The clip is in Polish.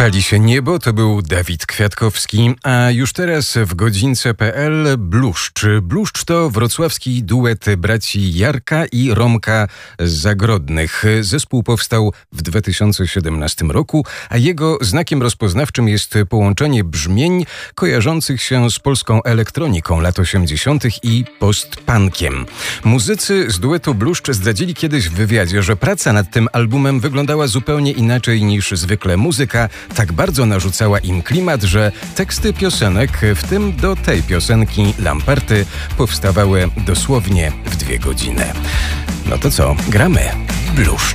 Pali się niebo, to był Dawid Kwiatkowski, a już teraz w godzince.pl Bluszcz. Bluszcz to wrocławski duet braci Jarka i Romka z Zagrodnych. Zespół powstał w 2017 roku, a jego znakiem rozpoznawczym jest połączenie brzmień kojarzących się z polską elektroniką lat 80. i post-punkiem. Muzycy z duetu Bluszcz zdradzili kiedyś w wywiadzie, że praca nad tym albumem wyglądała zupełnie inaczej niż zwykle muzyka. Tak bardzo narzucała im klimat, że teksty piosenek, w tym do tej piosenki Lamparty, powstawały dosłownie w 2 godziny. No to co? Gramy Bluszcz.